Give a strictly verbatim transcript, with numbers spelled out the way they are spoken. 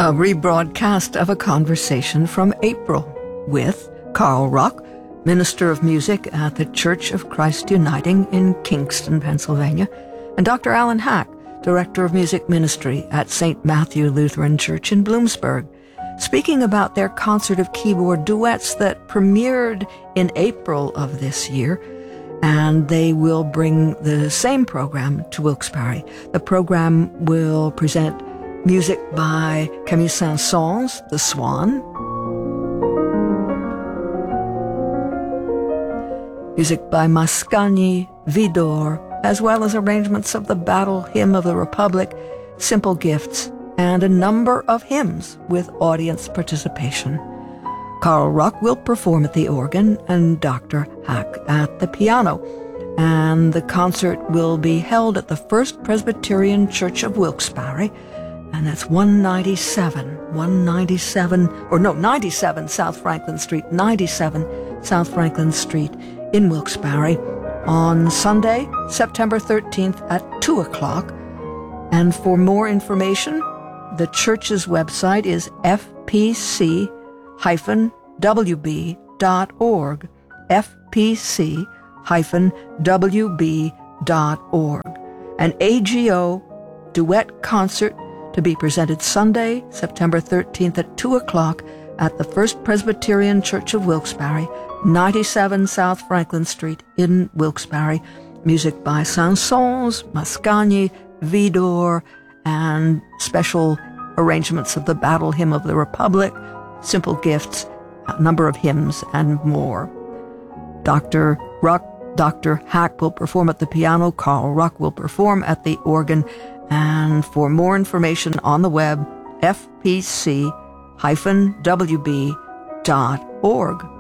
A rebroadcast of a conversation from April with Carl Ruck, Minister of Music at the Church of Christ Uniting in Kingston, Pennsylvania, and Doctor Alan Hack, Director of Music Ministry at Saint Matthew Lutheran Church in Bloomsburg, speaking about their concert of keyboard duets that premiered in April of this year, and they will bring the same program to Wilkes-Barre. The program will present music by Camille Saint-Saëns, The Swan, music by Mascagni, Vidor, as well as arrangements of the Battle Hymn of the Republic, Simple Gifts, and a number of hymns with audience participation. Carl Ruck will perform at the organ and Doctor Hack at the piano, and the concert will be held at the First Presbyterian Church of Wilkes-Barre, and that's one ninety-seven, one ninety-seven, or no, ninety-seven South Franklin Street, ninety-seven South Franklin Street in Wilkes-Barre on Sunday, September thirteenth at two o'clock. And for more information, the church's website is f p c dash w b dot org, f p c dash w b dot org. An A G O duet concert to be presented Sunday, September thirteenth at two o'clock at the First Presbyterian Church of Wilkes-Barre, ninety-seven South Franklin Street in Wilkes-Barre. Music by Saint-Saëns, Mascagni, Vidor, and special arrangements of the Battle Hymn of the Republic, Simple Gifts, a number of hymns, and more. Doctor Ruck, Doctor Hack will perform at the piano. Carl Ruck will perform at the organ. And for more information on the web, f p c dash w b dot org.